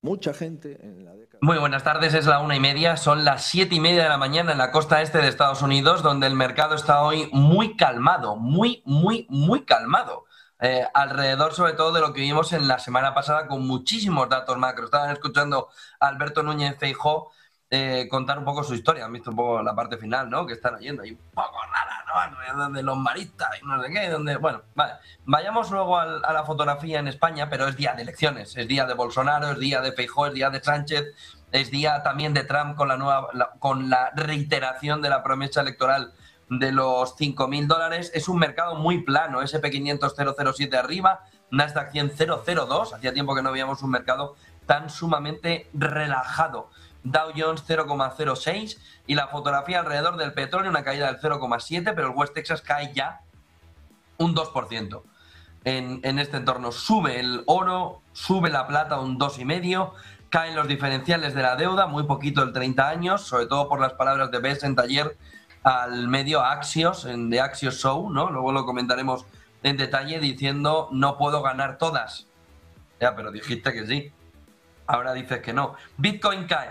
mucha gente en la década. Muy buenas tardes, es la 1:30, son las 7:30 de la mañana en la costa este de Estados Unidos, donde el mercado está hoy muy calmado, muy calmado. Alrededor sobre todo de lo que vimos en la semana pasada con muchísimos datos macro. Estaban escuchando a Alberto Núñez Feijóo contar un poco su historia. Han visto un poco la parte final, ¿no? Que están oyendo ahí un poco rara, ¿no? Alrededor de los maristas y no sé qué, donde... Bueno, vale. Vayamos luego a la fotografía en España, pero es día de elecciones, es día de Bolsonaro, es día de Feijóo, es día de Sánchez, es día también de Trump con la reiteración de la promesa electoral de los $5.000. Es un mercado muy plano, S&P 500 0,07 arriba, Nasdaq 100 0,02. Hacía tiempo que no veíamos un mercado tan sumamente relajado. Dow Jones 0,06 y la fotografía alrededor del petróleo, una caída del 0,7, pero el West Texas cae ya un 2%. En este entorno sube el oro, sube la plata un 2,5%, caen los diferenciales de la deuda, muy poquito el 30 años, sobre todo por las palabras de Bessent ayer al medio Axios, en The Axios Show, ¿no? Luego lo comentaremos en detalle, diciendo no puedo ganar todas. Ya, pero dijiste que sí. Ahora dices que no. Bitcoin cae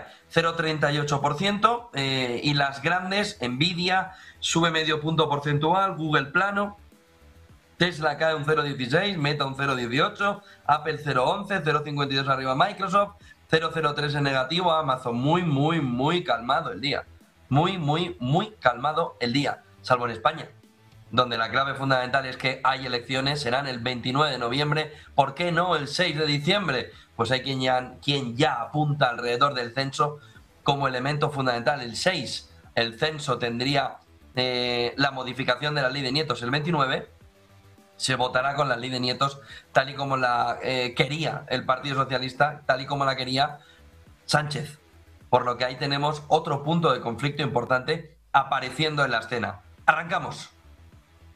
0,38% y las grandes, Nvidia sube medio punto porcentual, Google plano, Tesla cae un 0,16, Meta un 0,18, Apple 0,11, 0,52 arriba Microsoft, 0,03 en negativo, Amazon muy calmado el día. Muy calmado el día, salvo en España, donde la clave fundamental es que hay elecciones, serán el 29 de noviembre, ¿por qué no el 6 de diciembre? Pues hay quien ya apunta alrededor del censo como elemento fundamental. El 6, el censo tendría la modificación de la ley de nietos el 29, se votará con la ley de nietos tal y como la quería el Partido Socialista, tal y como la quería Sánchez. Por lo que ahí tenemos otro punto de conflicto importante apareciendo en la escena. Arrancamos.